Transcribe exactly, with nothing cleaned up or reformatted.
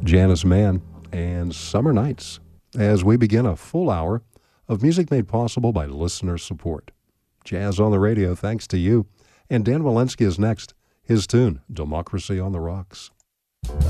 Janice Mann, and Summer Nights, as we begin a full hour of music made possible by listener support. Jazz on the radio, thanks to you. And Dan Walensky is next. His tune, Democracy on the Rocks.